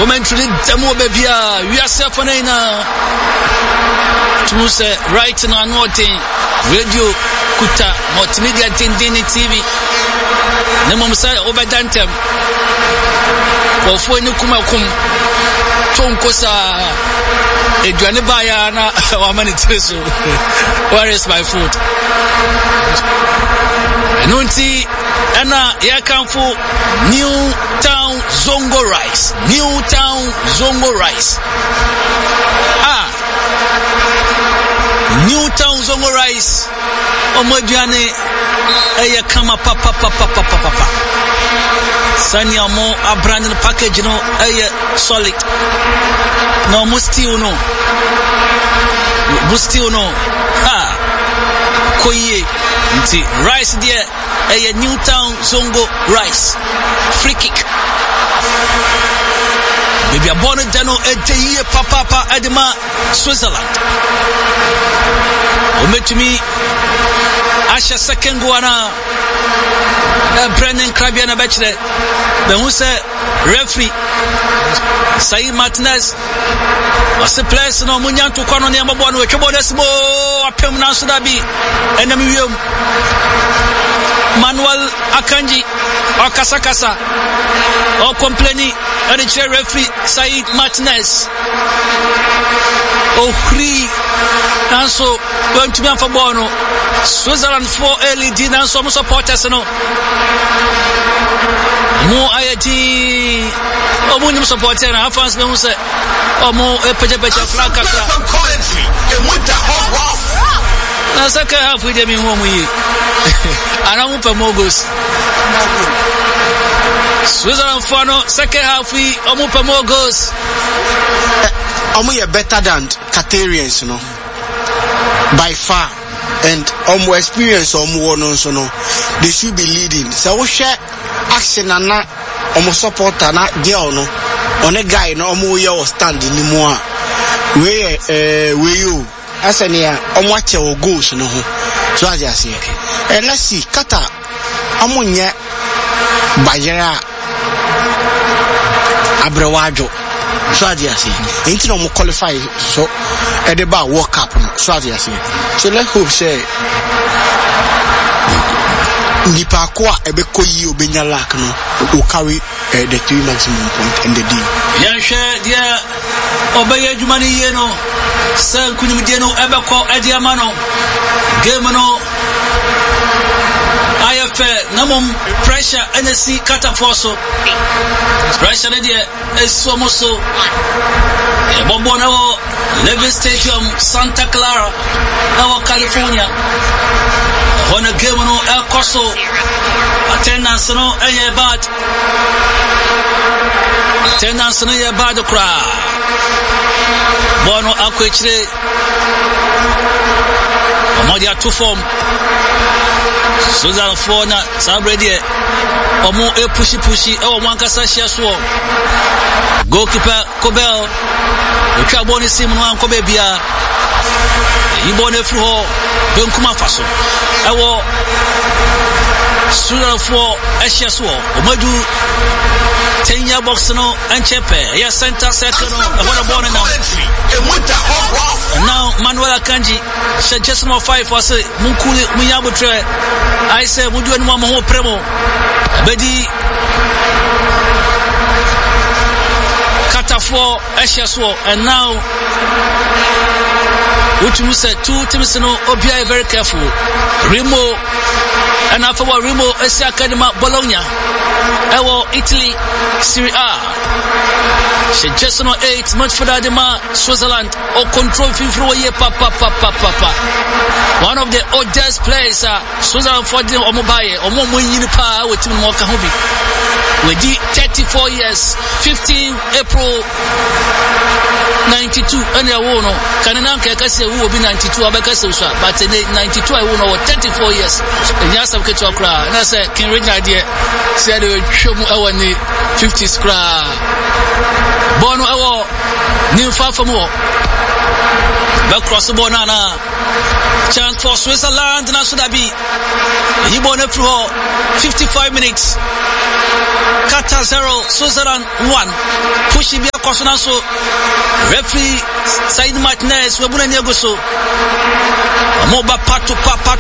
commentary demo baby we are self-naina to say right now nothing radio kuta multimedia tindini TV nemo msa obedantem kofo ni kumakum tonkosa eduane baya na wamani teso where is my food enunti ana yakamfu New Town Zongo Rice New Town Zongo Rice omoduane eya kama papa sani amo a brand new package no eya solid no musti no koye nti rice there eya New Town Zongo Rice free kick baby abone dano edeye papa edema Switzerland ometumi Asha second goana Brennan Krabia na bachelor the who say referee Said Martinez was a place no munyanto kwano ne amabo no wetwebo desmo apem na so da bi enam wiem Manuel Akanji okasakasa o complaining and the referee Said Martinez o free nanso want to be for bono Switzerland for LED nanso mo supporters no mo ayati o mo nim supporter na fans be mo say o mo peje flag kakra na saka half we dey me ho mo yi ana mo pe mo goals Switzerland for no second half we o mo pe mo goals omo ye better than Qatarians no by far and experience no so no they should be leading so we share action na supporter na girl no on a guy no ye stand in mo we you asania ache o goals no ho so as you see and let's see Qatar nye Bajera Abrewajo so as you see into no qualify so edeba World Cup so as you see so let's hope say nipa kwa ebekoyi obenya lack no will carry the 3 maximum point in the deal share dia obeye jumani yeno san kunim dia no ebeko ediama no game no IFA namom pressure NSC Qatar force pressure dia esomoso bombo na Levy Stadium Santa Clara na California on a game no El Coso attendance no bad crowd bono akwechire omodia to form Switzerland for na sabredi omo pushi e omo ankasa hia so goalkeeper Kobel otwa boni sim no ankobe bia yibone fru ho benkuma faso ewo Switzerland for hia so omadu 10-year box no enchepe ya center circle no e bona now and now Manuel Akanji said just more 5 for say munkuli munyabutre I say mudu enu mo ho premo bedi Qatar for Asia and now which we said 2 teams no obia very careful Remo and after Remo Asia Academy Bologna ewo Italy Serie A she just no 8 much for that Switzerland or control FIFA ye papa one of the oldest players Switzerland for the omobaye omo yin pa wetin mo ka hobi we di 34 years 15 April 92 and ya wono kanina nke kase wo bi 92 abekase usha but 92 I wono 34 years enya sabke to akra na say kin regional there said we show mu awani 50s kra bono ewo new far from wo back cross the ball na chance for Switzerland na so da bi yibone through 55 minutes Qatar 0 Switzerland 1 pushing akosona so referee Said Martinez webuna nyego so moba patu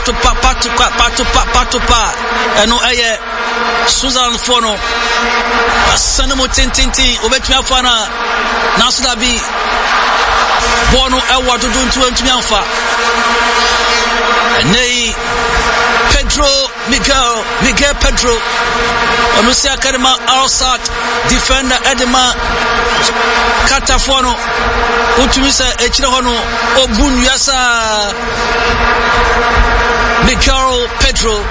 pa eno eye Susan Fono asana mo tintintin obetumi afana na so da bi bono ewa dodon tuantumi anfa nei Miguel Pedro Onusia Kadema Alsat defender Edema Katafono utumisa echire hono ogun yasa Miguel Pedro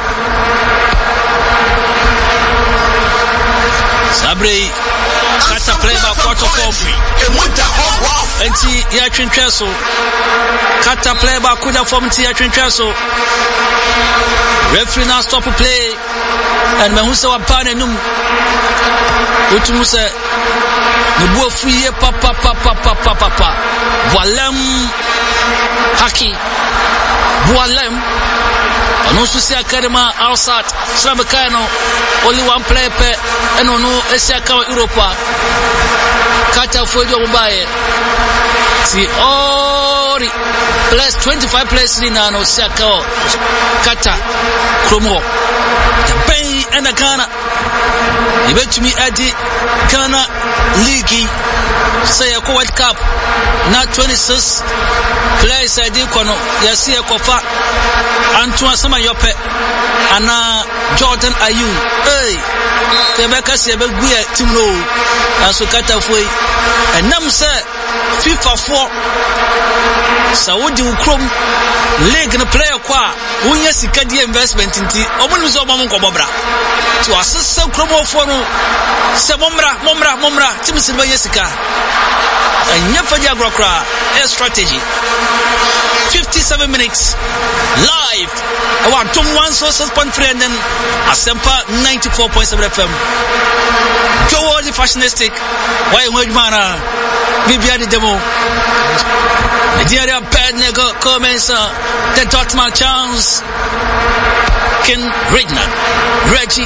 Sabre Kata play by quarter form enti ya twentweso Kata play by quarter form enti ya twentweso referee now stop play and me husa wapane num utumusa nubuo fuye papa Boalem haki Boalem Onususi Akadema outside Sramekano only one player pe eno no Esiaka Europa Kata Fojo Mubaye si ori plus 25 players ni na no Siaka Kata Kromo the Bay and the Ghana ibetumi adi Ghana League say a World Cup na 26 players adi kono yasi ekofa Antoine Samayope ana Jordan Ayew Quebec se be guye timno aso Kata foi enam se FIFA 4 Saudi ukrom league na player kwa wonya sika di investment nti omunu so omam nkobobra to asese ukrom fo no se momra timsi be sika anya faji agrokra a strategy 57 minutes live about 106.3 and then Asempa 94.7 FM Joe the fashionistic why mana Bibia the demo Nigeria bad nigga comments the Dortmund chance Ken Reggie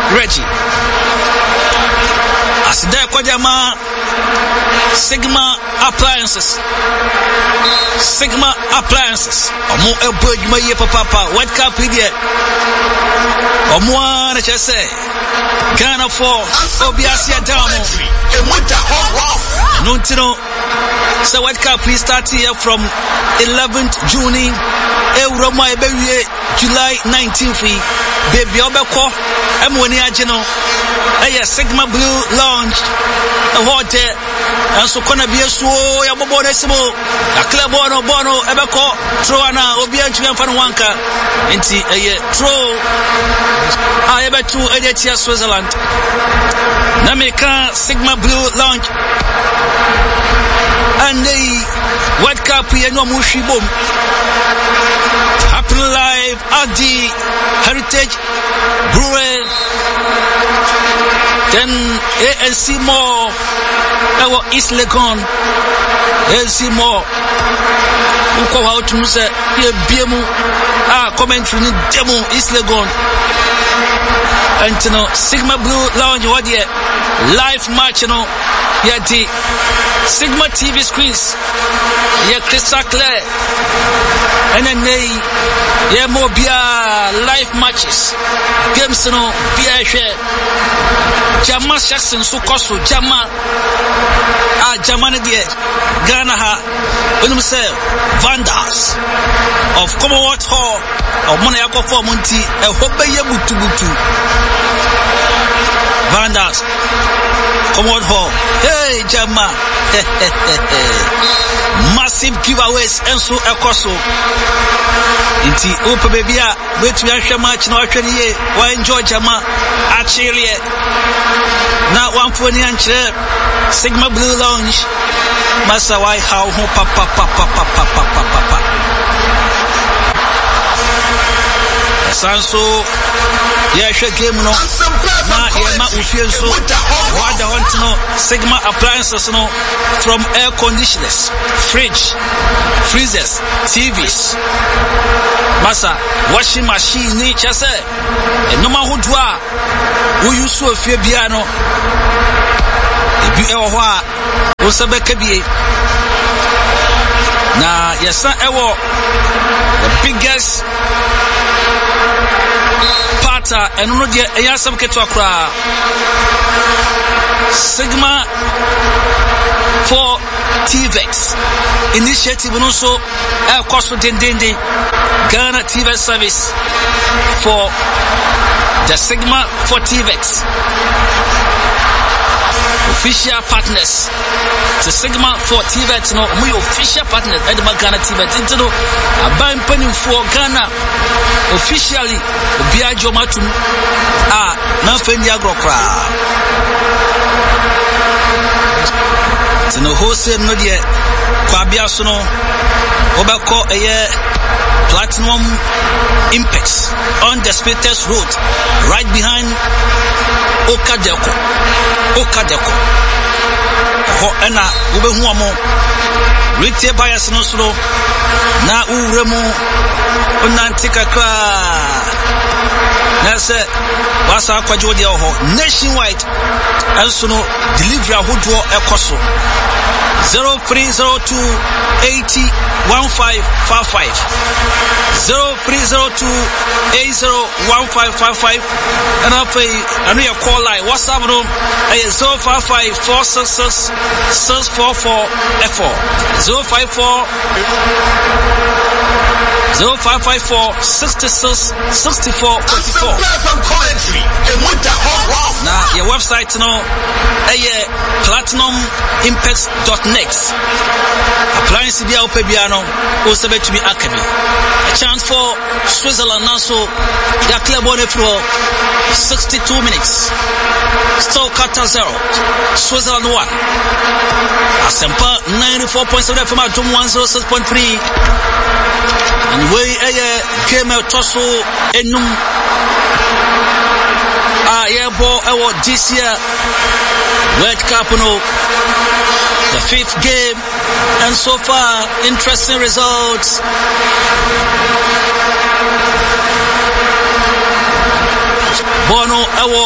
Asida kwa jama Sigma Appliances Omo ebojuma ye papa World Cup idea Omo ana chese Ghana for Obiasia Damo Nuntino so World Cup please start here from 11th June Euroma ebewie July 19th baby obeko emwoni ageno Sigma Blue Lounge hotel and so kona biesuo ya bobo nesimo na club bono ebeko throw na obi antumi amfa no wanka enti throw ebetu edetia Switzerland na meka Sigma Blue Lounge and the World Cup here no mushi bom happen live at the Heritage Brewery then ANC more our East Legon ANC more uko wa utumuse ye biemu commentary ni demo East Legon and no Sigma Blue Lounge what here live match no yeah the Sigma TV screens yeah crystal clear and then they yeah more live matches games no share Jama Jackson so koso Jama Jamani die Ghana ha when say Vandals of Commonwealth Hall of money akofo monti e hobeye butu Vandals Commonwealth Hall hey Jama massive giveaways enso ekoso inti opa baby a wetu ahwe match na ahwe ye wa enjoy Jama achire na one phone anchire Sigma Blue Lounge masa why how ho papa sanso ya hwe game no na ye ma ufie so wada want no Sigma appliances no from air conditioners fridge freezers TVs masa washing machine ni chese enoma hodo a wo use ofie bia no bi ewo ho a wo se beka bie na yesa ewo the biggest part eno no de eyasam keto akra Sigma for TVEX initiative no so cost dendende Ghana TVEX service for the Sigma for TVEX official partners. The Sigma for TVEX no my official partners at the Ghana TVEX into no aban penny for Ghana officially biajo matum na fendi agrokra no wholesale no de kwa bia so no obako Platinum Impex on the Spiritus Road right behind Okadeko ho ena ubehu amo retail buyers no so na uremu onantika kra na se wasa akwajo de ho nationwide enso no delivery ahodo ekoso 0302 80 1555 0302 80 1555 and I pay your call line WhatsApp no 055 466 644 F4 0554 66 64 44. Now your website no platinumimpex.net. Appliance bia opebiano o sebe to be academy. A chance for Switzerland now so ya club on the floor 62 minutes. Still Qatar 0. Switzerland 1. Asempa 94.7 from Adum 106.3. And we game tosso enum ball this year World Cup no the 5th game and so far interesting results. Bono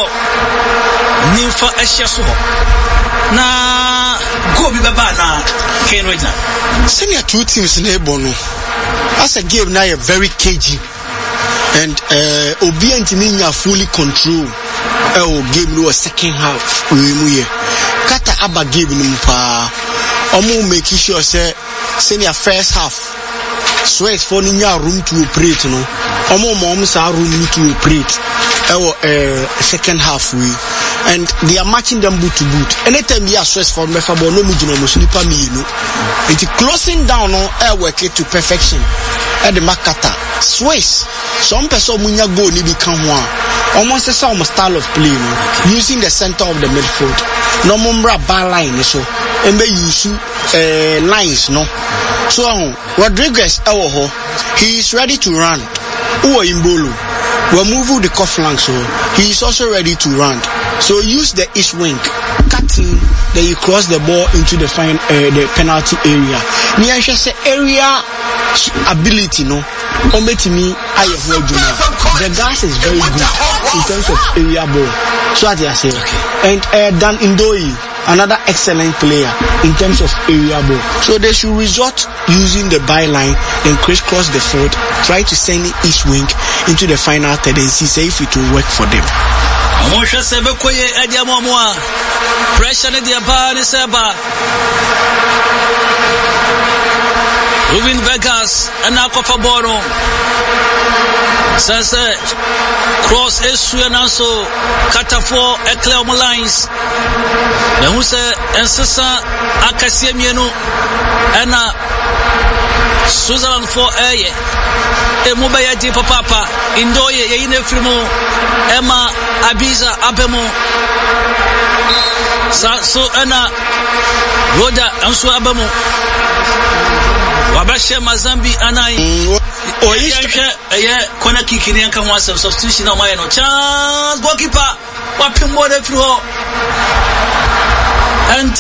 Ninfa Eshaso na go bi baba na Kenrejna. Senior two teams in Bono. As a game now, you're very cagey, and Obi and Timinya fully control. Game no second half. Kata Abba game numpa. Omo make sure say senior first half. Sweat for ninya room to operate no. Omo mom sa room to operate. Second half we. And they are matching them boot to boot. Anytime you are stressed for Mefabo, no mujino muslipa me, you know. It's closing down on air work to perfection. At the Makata. Swiss. Some person munya go ni become one. Almost the same style of play, using the center of the midfield. No mumbra bar line, so. And they use lines, no. So Rodriguez, he is ready to run. Uwa Imbolo. We're moving the cuff flank, so he is also ready to run. So use the east wing, cutting, then you cross the ball into the the penalty area. Near say area ability, no. The gas is very good in terms of area ball. So as I say, and Dan Indoi, another excellent player in terms of area ball. So they should resort using the byline, then crisscross the field, try to send the east wing into the final third and see if it will work for them. Moshe sebe koye edia momoa pressure ne dia ba ni seba Ruben Vegas ana kofa boro sase cross esu na so katafo eclair lines na hu se ensesa akasie mienu ana Switzerland for eye emu ya di papa Indoye ye ine frimo Emma Abiza Abemo so ana Roda Ansu Abemo Wabashe Mazambi Anai kona kikini yanka mwasa substitution na maye no chance goalkeeper wapimbo de through and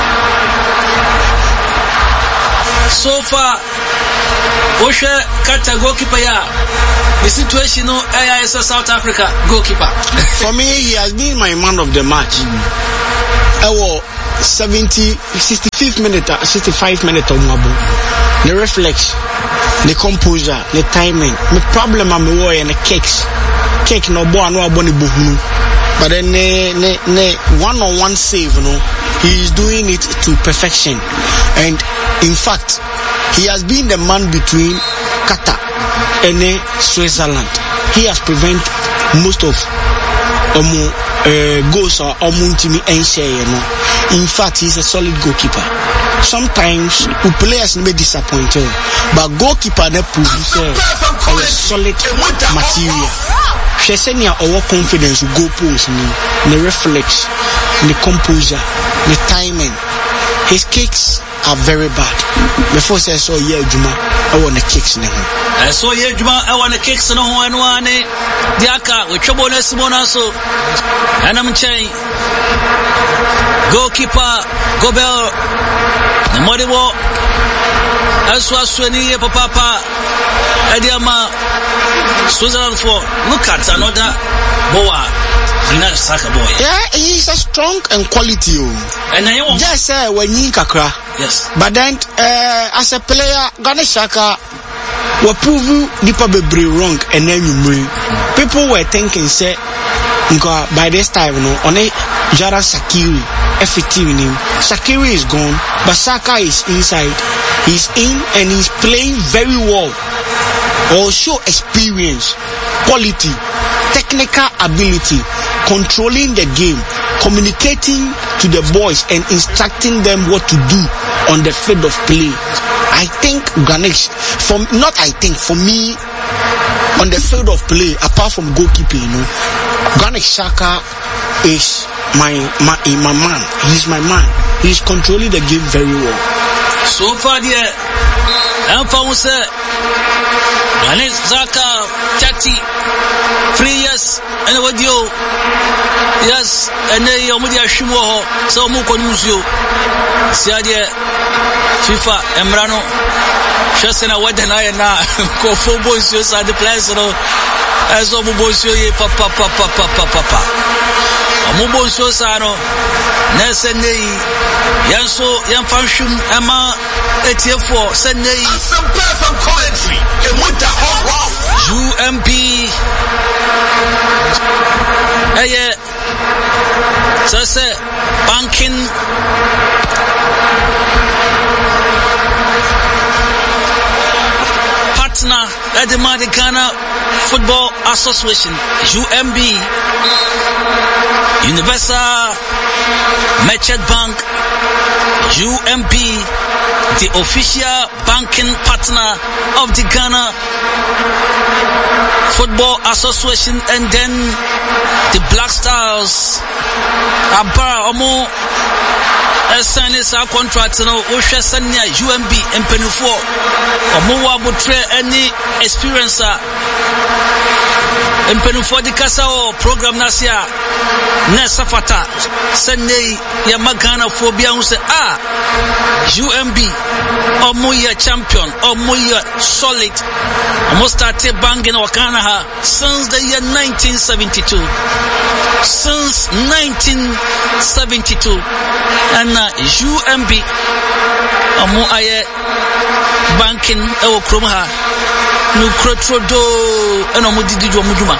so far Osha Kata goalkeeper ya the situation no AIS South Africa goalkeeper. For me, he has been my man of the match. 65th minute of Mabo. The reflex, the composure, the timing. The problem I'm aware and the cake no boy no aboni buhunu. But then ne one-on-one save, he is doing it to perfection. And in fact, he has been the man between Qatar and Switzerland. He has prevented most of goals or Omuntimi and share. In fact, he's a solid goalkeeper. Sometimes players may disappoint him, but goalkeeper ne produce a solid material. She said our confidence will go post the reflex, the composure, the timing. His kicks are very bad. Before I saw Juma, I want the kicks now. I saw Juma, I want the kicks no one Diaka with trouble Simona so and I'm saying goalkeeper Gobel the Modibo Aswa Swani Papa Adiama Switzerland for look at another Boa. Yeah, he's a strong and quality. And I want just when you kakra. Yes. But then as a player, Granit Xhaka will prove Nipa Bebre wrong and then you bring. People were thinking say by this time on a Jara Sakiri effective name. Sakiri is gone, but Saka is inside. He's in and he's playing very well. Also experience, quality, technical ability, controlling the game, communicating to the boys and instructing them what to do on the field of play. I think Granit, for me, on the field of play, apart from goalkeeping, Granit Xhaka is my man. He's my man. He's controlling the game very well. So far, I'm found Granit Xhaka 3 years and what you yes and then you mudia shimo so mu konusio siade FIFA Emrano Shasena wadana na ko football so sa the players no as of bosio ye papa amubo so sa no na senei yanso yan fanshum ama etiefo senei some perfect commentary and with the whole UMP so say banking partner at the Ghana Football Association UMB Universal Merchant Bank UMB, the official banking partner of the Ghana Football Association, and then the Black Stars Abara Omo signing our contract no Osha Sanya UMB and Penufo Omo Wabutre any experience in Penufo di Kasao program Nasia Nesafata Sunday Yamagana Phobia who say UMB Omo ya champion Omo ya solid Omo started banging Wakanaha since the year 1972 and UMB Omo aye banking ewo kromha no krotrodo eno omo didi omo djuma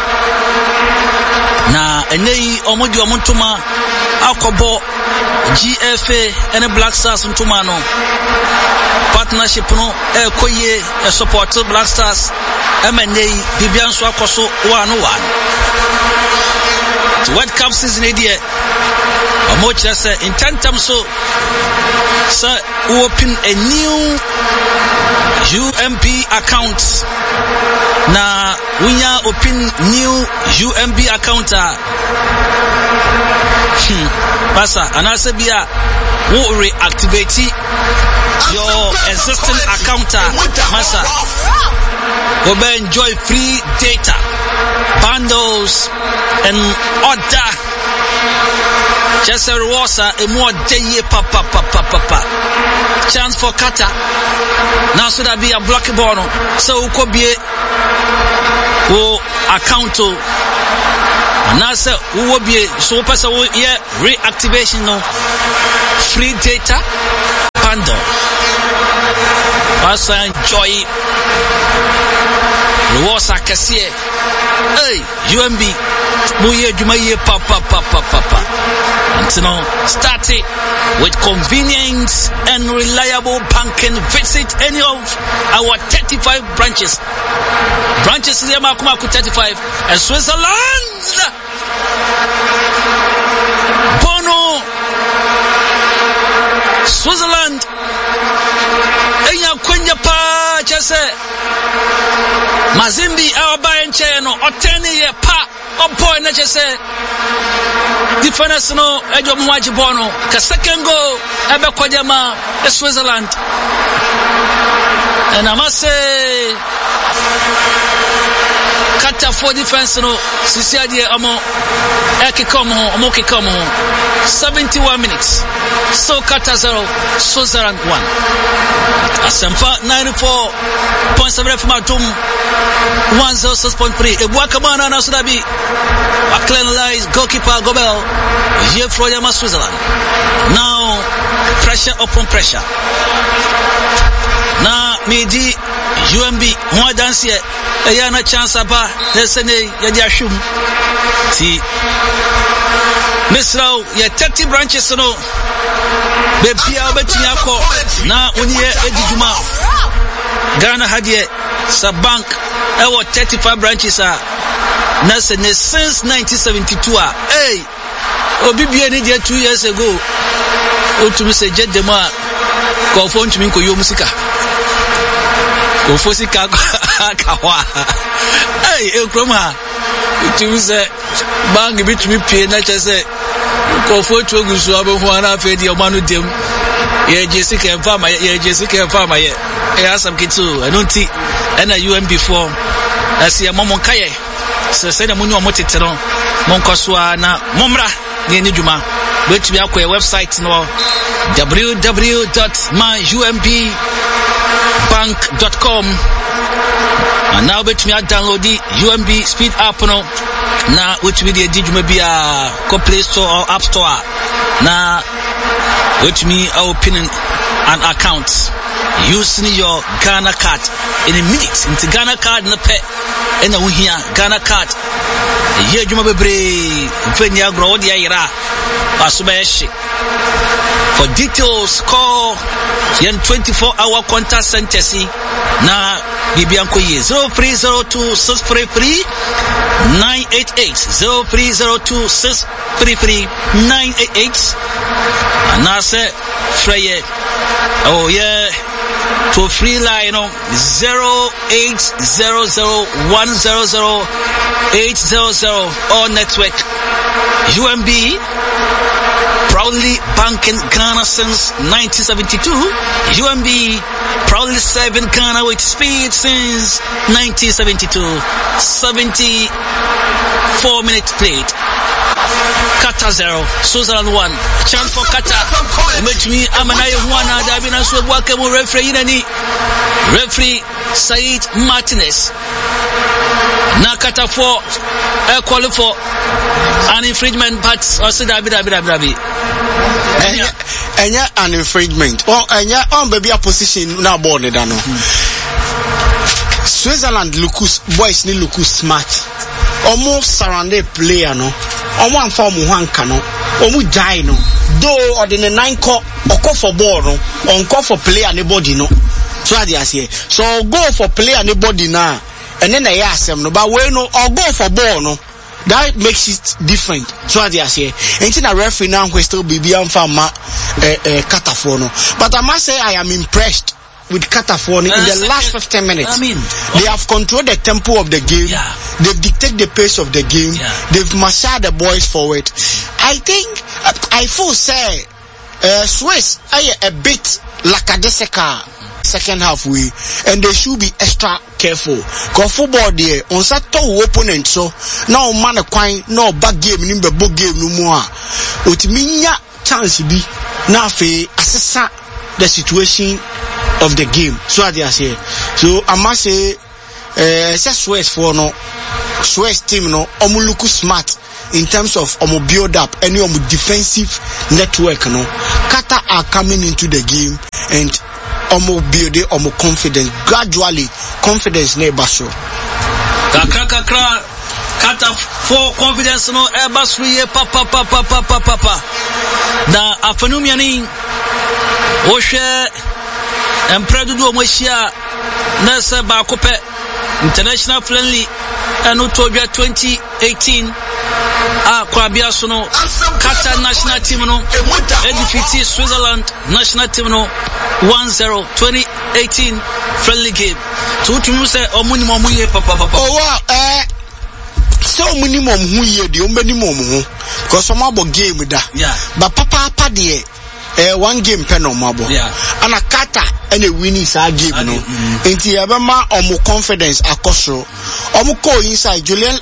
na enei omo di omo ntoma akobo GFA and Black Stars ntoma no partnership no ekoye support Black Stars MNA bibian so akoso 1-1 World Cup season idea Omocha say in terms so open a new UMB account na winya open new UMB account Basa anasebia wo reactivate your existing account masa go enjoy free data bundles and other just a rewards a more day papa chance for Qatar now so that be a block bono so could be account to now so will be so person yeah reactivation no free data bundle. Also enjoy rewards akasiye. Hey, UMB, muye jumaye papa. Antino, start it with convenience and reliable banking. Visit any of our 35 branches. Branches in Yamakumaku 35 and Switzerland. Bono, Switzerland. Enya kwenya pa chese. Mazimbi awaba encheno oteni ye pa opo na chese. Difference no ejo mwaji bono ka second goal ebe kwajama Switzerland. And I must say Kata for defense no sisiadi amo kikomo 71 minutes. So Kata 0, Switzerland 1. Asempa 94.7 FM Atum 106.3. Ebuakamana na Sudabi. Aklen lies goalkeeper Gobel. Here for Yama Switzerland. Now pressure upon pressure. Na midi UMB mwa dance ye yana chance aba lesene yadi ashum ti Misrao ye 30 branches no bebia obetia ko na onye edijuma Ghana hadie sa bank ewo 35 branches a na sene since 1972 a hey obibie ni 2 years ago otumi se jedema ko fon tumi ko yo musika Ofosika kawa. Hey, ekroma. Ituse bang bitumi pie na chese. Ko fotu ogusu abohu ana afedi omanu dem. Ye Jessica Mfama, ye. E asam kitu. Anunti na UMB form. Asi ya momon kaye. Se na munyu omotete no. Monkoswa na momra ne nidjuma. Betumi akwa website no www.myumbbank.com and now bet me download the UMB Speed app no na which video did you maybe go Play Store or App Store na which me open an account using your Ghana card in a minute into Ghana card na pe and we here Ghana card here you bebre fenya gro dia ira asubayeshi. For details, call yen 24-hour contact center na Bibianko ye 0302-633-988 0302-633-988 and I say Freye oh yeah to free line 0800-100-800 or network UMB proudly banking Ghana since 1972. UMB proudly serving Ghana with speed since 1972. 74 minutes played. Qatar 0, Switzerland 1. Chance for Qatar. Make me Amanaye Juana Dabina Swabwakemu referee Said Martinez. Na Qatar 4 qualify for an infringement, but also Dabi. An infringement. Oh, baby, a position now born it. Switzerland boys need look smart. Almost surrounded player no. One form one cano. Almost die no. Though or the 9 call or call for ball no. On call for player anybody no. So I say. So go for player anybody now. And then I ask them no. But we no or go for ball no. That makes it different. So I say, and a referee now will still be Catafono. But I must say I am impressed with Catafono in the last 15 minutes. They have controlled the tempo of the game. Yeah. They've dictated the pace of the game. Yeah. They've massaged the boys forward. I think I feel say Swiss are a bit lakadeseka second half way, and they should be extra careful. Cause football there on Saturday opponent so now man a quine no back game in the book game no more. Utiminya chance be now fe assess the situation of the game. So I say. So I must say Swiss for no Swiss team no omuluku smart in terms of build up, any defensive network, no, Qatar are coming into the game and building confidence gradually. Confidence neighbor so. Kakra. Qatar for confidence no Airbus we papa. Na afenumiani Oshe Empredu do Moshia Nasa Bakope international friendly and Utobia 2018 Kwabia Sono Qatar national team no defeated Switzerland national team no 1-0 2018 friendly game. So to you say omuni papa. Oh wow, so minimum who ye the minimum because some about game with that. Yeah. But papa de one game pen on mabo. Yeah. And a Qatar and a winning side game no. Inti abema omo confidence akoso. Omo ko inside Julian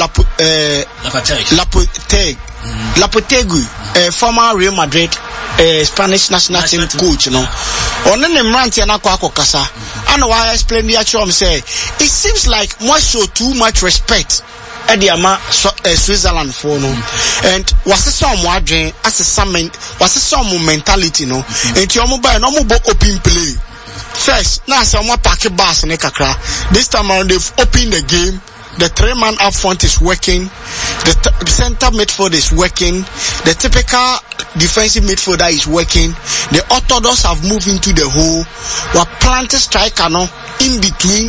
Lopetegui, former Real Madrid Spanish national team coach no. On an Emranti and Aqua Kasa. And why I explain the actual say it seems like more so too much respect Ediama Switzerland for no, and was a some wording as a summon was a some mentality no, and your mobile open play. First, now someone pack a bus and kakra. This time around they've opened the game. The 3-man up front is working. The center midfield is working. The typical defensive midfielder is working. The orthodox have moved into the hole. We're planting striker no in between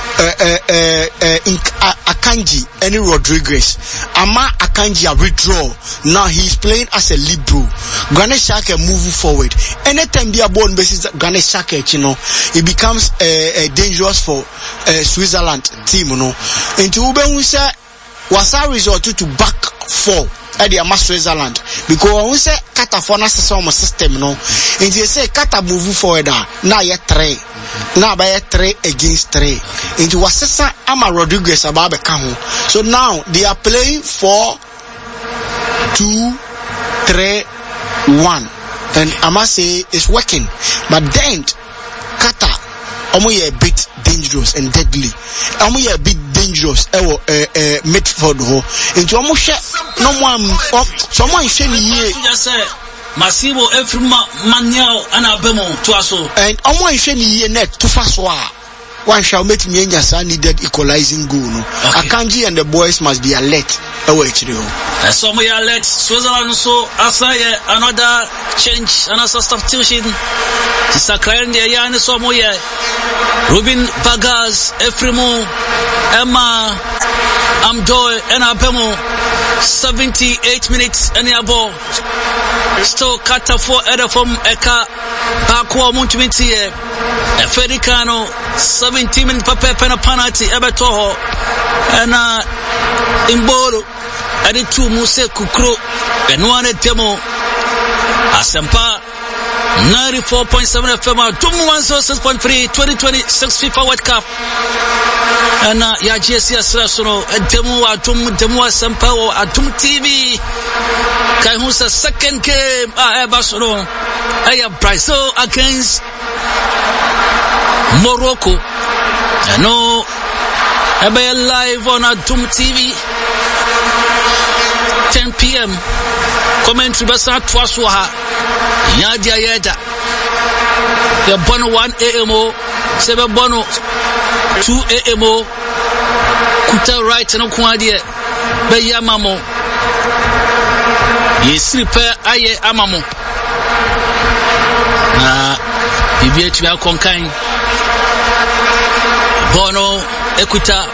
Akanji and Rodriguez. Ama Akanji a withdraw. Now he's playing as a libero. Granit Xhaka move forward. Anytime they are born basis Granit Xhaka, you know, it becomes dangerous for Switzerland team, you know. Into Uben we say was a result to back four at the Switzerland because when we say Qatar for na system, you know, and they say Qatar move forward now you 3. Now by 3 against 3. Into Wasesa Ama Rodriguez about Kaho. So now they are playing 4-2-3-1. And I must say it's working. But then Qatar a bit dangerous and deadly. A bit dangerous midfield ho. Into no one someone say Massivo Efrima Manuel and Abemo to us. And on ye net to Faswa. One shall make me needed equalizing goal. No? Okay. Akanji and the boys must be alert. Some are alert. Switzerland so Asaya another change, another substitution. Sakran de Yan Somoye. Ruben Bagaz, Efrimo, Emma Amdoy and Abemo. 78 minutes and a ball. Still Qatar for either from Eka Bakwa Muntimiti Fedicano 17 minutes per penalty Ebetoho and Imbolo added 2 Muse Kukro and 1 demo Asempa 94.7 FM 106.3 2026 FIFA World Cup and ya GSS Rasono demo Asempa or Atum TV Kai who's the second game Barcelona Brazil against Morocco. I know live on Atum TV 10 p.m. Commentary basa twaswa Yadia Yeda the bono 1 AMO 7 bono 2 AMO Kuta right and Okwadie Bayamamo Yes repair aye amamo BBH will contain Bono Equita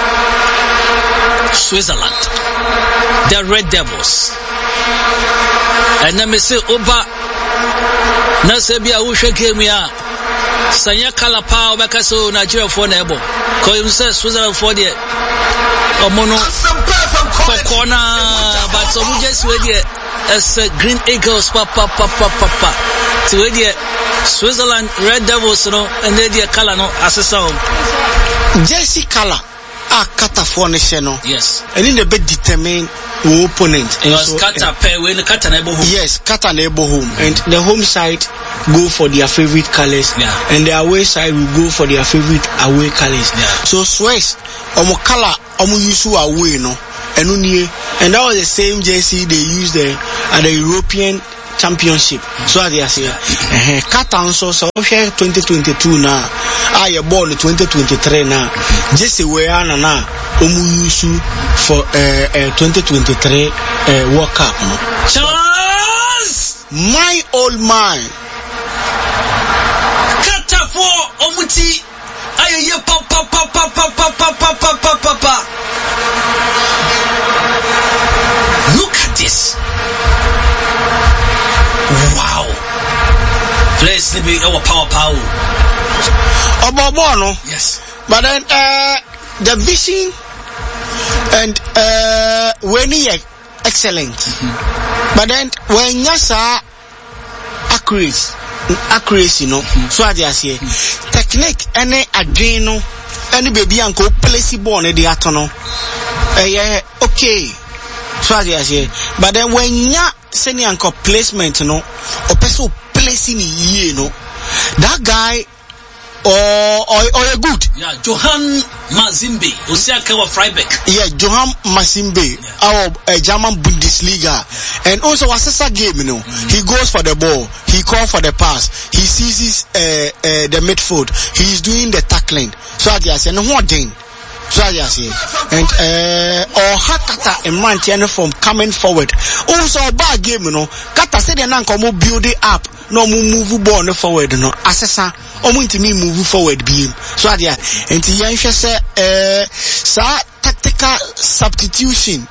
Switzerland the Red Devils and then me say Oba Nasebia Usha game ya Sanya Kalapa Bakaso Nigeria for Nebo call himself Switzerland for the Omono Kokona but some just wait as Green Eagles papa to wait Switzerland Red Devils no and they color no assessor Jersey color Qatar for nation no yes and in the bit determine the opponent it was Qatar pay when the Qatar neighbor home yes Qatar neighbor home and the home side go for their favorite colors and the away side will go for their favorite away colors so Swiss omo color omo use away no enu nie And that was the same jersey they used at the European Championship. So as they say, Qatar so 2022 now. I born 2023 now. Jersey we are now. Use for 2023 World Cup. Charles, my old man. Qatar for Omuti. Aye papa. Look at this. Wow. Let's be our power. Obobono. Yes. But then the vision and when he excellent. But then when yasa accuracy no. So I just say technique any adreno any baby uncle place ball ne the atono. Okay. So I just say but then when ya senior uncle placement no or person placing ye no that guy or good. Yeah, Johan Mazimbe, Osiaka of Freiburg. Yeah, Johan Mazimbe, our German Bundesliga, and also Assessa game. You know, he goes for the ball, he calls for the pass, he seizes the midfield, he's doing the tackling. So I just say no more thing. So I just say, and or Hakata and Mantiano from coming forward. Also a bad game, you know. Kata said the nan come build it up, no move ball no forward, no Assessa. To me move forward beam. So I and the say tactical substitution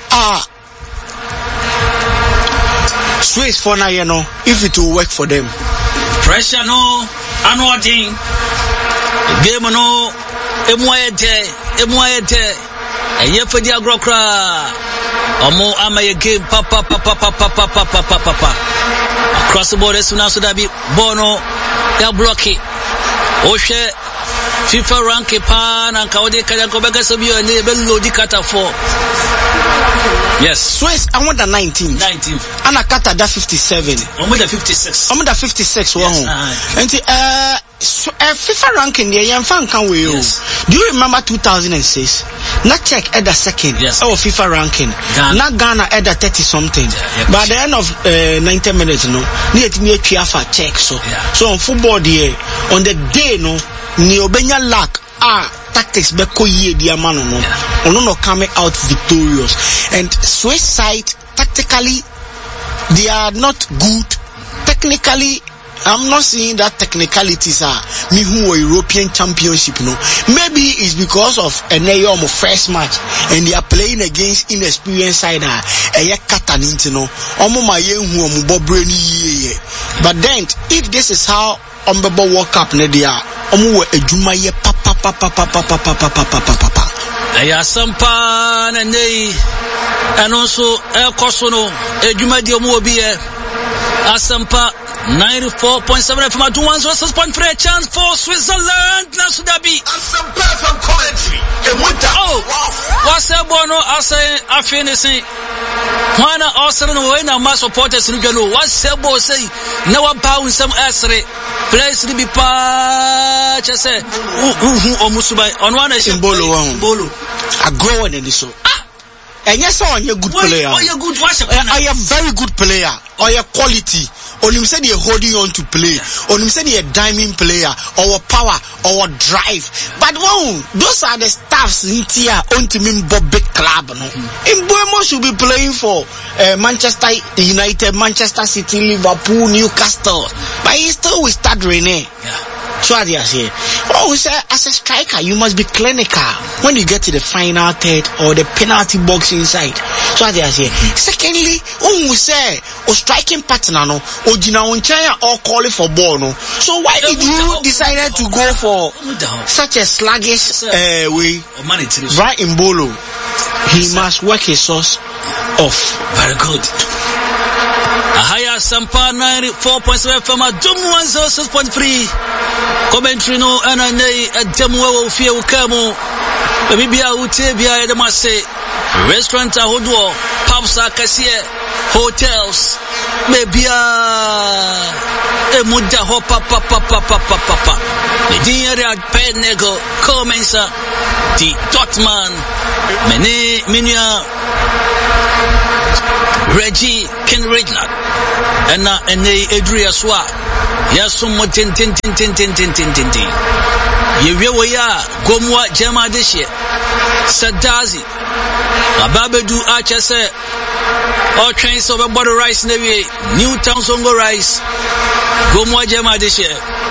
Swiss for now, you know, if it will work for them. Pressure no, annoying. Game no, emuayete, and yet for the agrocra. Omo amaye game papa. Across the border soon as that be Bono. Ya blocky. Oshe FIFA rank pan and Kawade Kayakobeka Sabio and they below the Qatar 4. Yes. Swiss, I want the 19. 19. And I cut that 57. I'm with the 56. I'm with the 56. Yes, and FIFA ranking there, young fan can we? Yes. Do you remember 2006? Not check at the second. Yes. Oh, FIFA ranking. Not Ghana at the 30 something. Yeah, by the end of 90 minutes, no, need to make check. So on football day, on the day, no, Niobenya lack tactics beko ye dia mano no. No coming out victorious. And Swiss side tactically they are not good. Technically, I'm not seeing that technicalities are me who are European Championship, no. Maybe it's because of a first match and they are playing against inexperienced side no. But then if this is how Ombebo World Cup ne dia omo ejuma ye papa. Aya sampa na nei and also ekosono ejuma di omo obi e asampa 94.7 FM at 106.3 chance for Switzerland. Nasudabi. Some commentary. Oh, what's that bono? I say, I finish it. One also when our mass supporters in Gano. What's that boy say? Now I'm bowing some essay. Place to be patch. I say, Musubai on one nation. Bolo. I grow in this. And yes, I'm a good player. Oh, you're good. I am very good player. Or your quality. Or you said you're holding on to play. Or you said you're a diamond player. Or power. Or drive. But those are the staffs in here on to me big club. No? Mbuemo should be playing for Manchester United, Manchester City, Liverpool, Newcastle. But he still will start Rene. So as I say, as a striker, you must be clinical when you get to the final third or the penalty box inside. So as I say, secondly, we say, striking partner no, or Gina Unchaya or calling for ball no. So why did you decide to go for such a sluggish way? Right in Bolo, he must work his source off. Very good. Ahaya Sampa 94.7 FM at Dum 106.3. Commentary no anane Ademwa Ofia Ukamo. Bibia Utebia Edamase. Restaurant ahodoɔ, pubs akɛseɛ, hotels, Bebia Emuda Hopa Papa. The Diaria Penego Comensa Di Dortmund Minia Reggie Ken Regnard and Adria Swa Yasum tin Yeweya Gomwa Jama Deshe Sadazi Ababedu Achase all trains of a bottle rice navy New Town Songo rice Gomwa Jama Deshe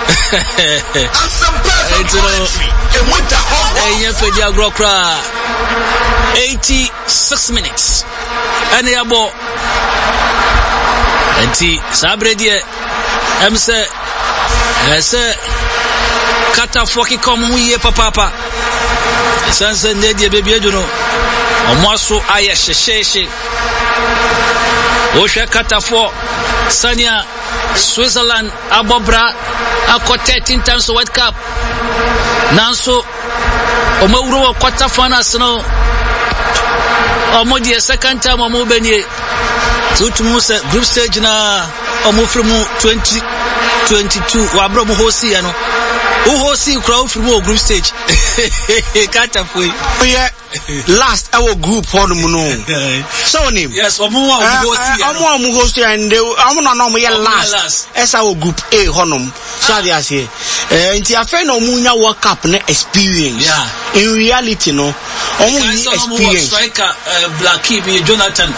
it's 86 minutes and the abo enti sabre die emse ese kata foki kom huye papa sanse ndie bebie duno omoso aye shesheshe o hwe kata fo sania Switzerland abobra akọ 13 times World Cup nanso omawuro quarter finals no omo die second time omo benie tutumu se group stage na omo frimu 2022 wa bro mo hosi ya no o hosi kra frimu group stage kata foi last our group on no so name yes omo hosi and omo na no last as our group A honum so they say nti afa na omo nya World Cup na experience in reality no omo experience striker Blacky be Jonathan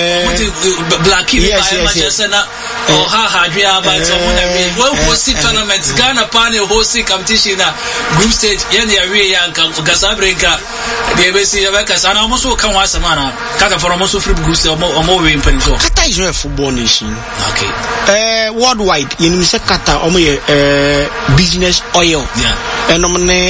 Blacky by Manchester na or ha dua ba so mo na we host tournament Ghana panel host competition na group stage yen ya we ya Casablanca they see because I almost can once a man. Kata for almost free goose or more in Penzo. Kata is a football nation. Okay. Worldwide, you say Kata business oil. Yeah. And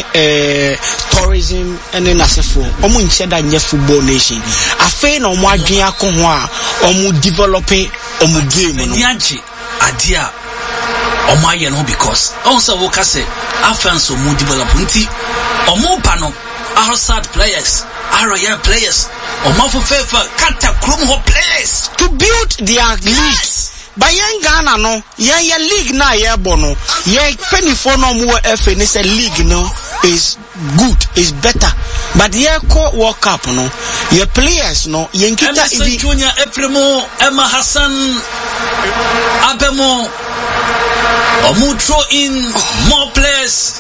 tourism and then asefo. Omo said that nye football nation. Afe na omo adwen akonwa omo developing omo game no. Nyaji adia omo aye no because also wo ka say afans omo develop nti omo pa no outside players, Royal players, or Mafo Fefa, Kata Krumho players to build their leagues. By young Ghana, no, yeah, league na yeah bono, yeah, penny for no more FN is a league, no, is good, is better. But yeah, World Cup, no, your players, no, Yankita Junior, Eprimo, Emma Hassan, Abemo, or throw in more players.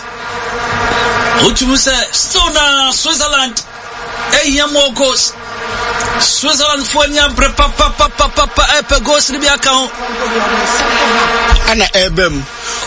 Utumuse Stona Switzerland more goals Switzerland for nya papa epe goals ni bi account ana ebem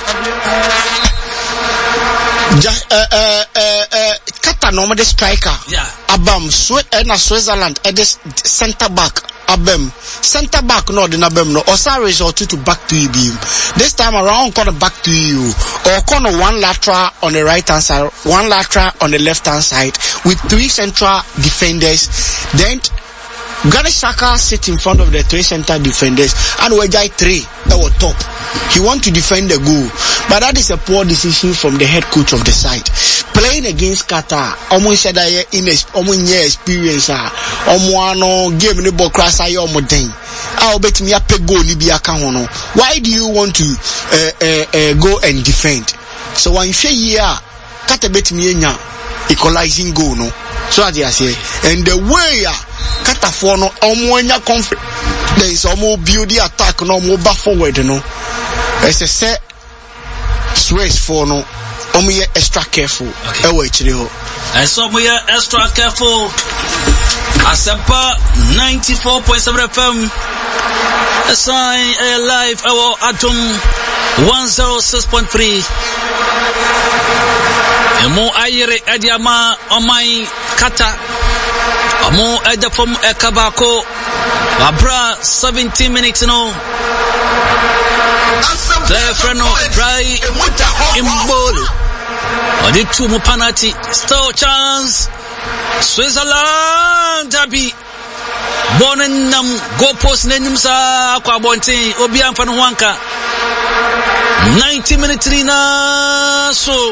kata no the striker abam Switzerland at the center back abem center back no the abem no osa resort to back to you this time around corner back to you or corner one lateral on the right hand side, one lateral on the left hand side with three central defenders. Then Granit Xhaka sit in front of the three central defenders and Wejai three our top. He want to defend the goal, but that is a poor decision from the head coach of the side. Playing against Qatar, almost said that experience game ni ball crash ayo modern. I'll bet me a pay goal libi akahono. Why do you want to go and defend? So when you say Qatar bet me equalizing goal no. So as I say, and the way Qatar for no omonya confidence, there is almost build the attack no more back forward no. As I say, Swiss for no. We are extra careful. And so we are extra careful. Asempa 94.7 FM. Assign live our Atom 106.3. Emo ayere adiama omai kata. Amo edafom ekabako. Abra 17 minutes no. Freno dry imbolo. Odi two mo penalty. Still chance. Switzerland Derby. Born nam go post nenim sa akwa bontin obi amfa no wanka. 90 minutes na so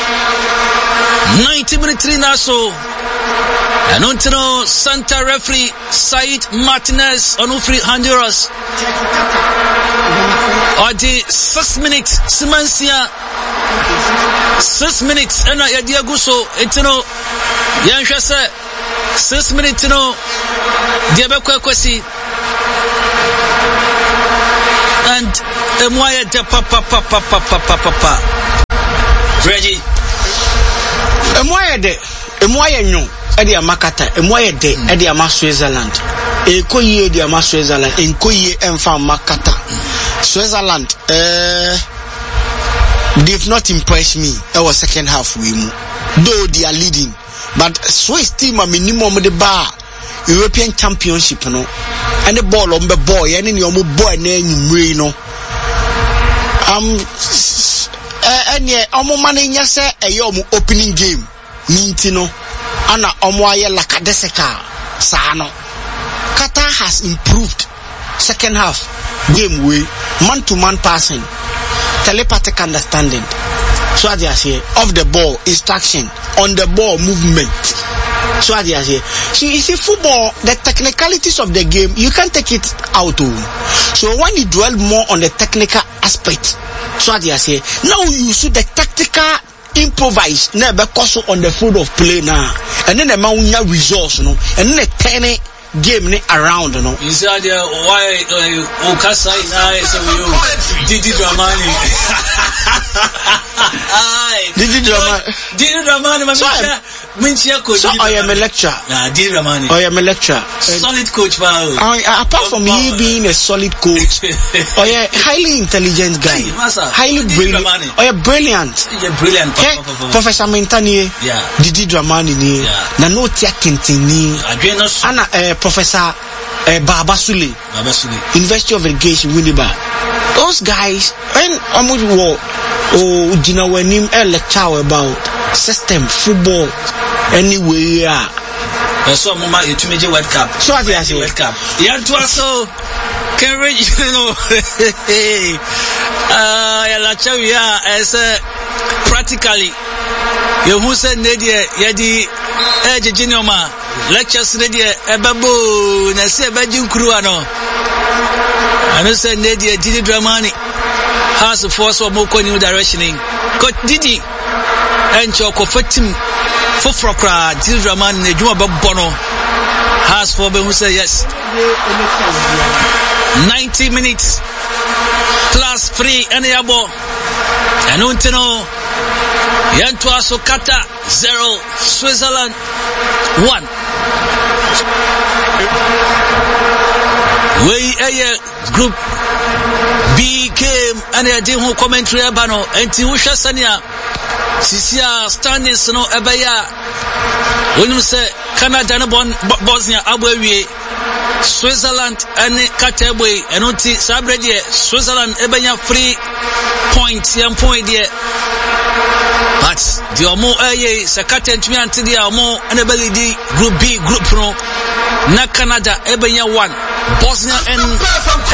90 minutes na so Anontino Santa referee Said Martinez on free Honduras Odi 6 minutes Simansia 6 minutes and Yadiaguso etino Yanshase 6 minutes no Diabekwesi and Emoya de papa Reggie Emoya nyo Edi amakata Emoya de Edi ama Switzerland Ekoye Edi ama Switzerland Enkoye Enfa makata Switzerland they've not impressed me our second half though they are leading but Swiss team a minimum the bar European Championship no and the ball on the boy and in your boy name no and yeah money say a opening game Nintino Anna Omoya Lakadeseka Sano Qatar has improved second half game way man to man passing telepathic understanding so I say off the ball instruction on the ball movement so I say so you see football the technicalities of the game you can't take it out so when you dwell more on the technical aspect so I say now you see the tactical improvise never cost on the field of play now and then the man resource no and then the turn game ni around no inside there why Okasa is Didi Dramani Didi Dramani so I am a lecturer Didi Dramani I am a lecturer solid coach apart from he being a solid coach or a highly intelligent guy highly brilliant Professor Mentani Didi Dramani ni na no tia kintini ana Professor Babasule University of Education Winneba those guys when Jina Wenim lecture about system football anyway so mama etumeje World Cup so as you say World Cup so can you know ya lecture as practically you who said Nadia Yadi Ejinoma lectures Nadia Ebabo na se bajin kruwa no and say Nadia Didi Dramani has a force or more new directioning coach Didi and Choko Fatim Fofrokra Didi Dramani Nejuma Bono has for who say yes 90 minutes plus 3 and yabo and untino Yantua Sokata 0 Switzerland 1 we group B came and I did who commentary abano and Tiusha Sania Sisia standings no ebaya when you say Canada no Bosnia Abwe Switzerland and Katebwe and unti Sabredi Switzerland ebanya 3 points and point there but the omo Sakata and me until the omo and ability group B group no na Canada ebanya 1 Bosnia and